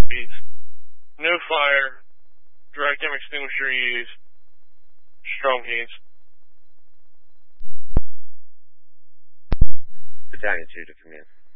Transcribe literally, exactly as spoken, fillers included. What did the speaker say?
Beats. No fire. Dry chem extinguisher used. Strong heats. Battalion two to command.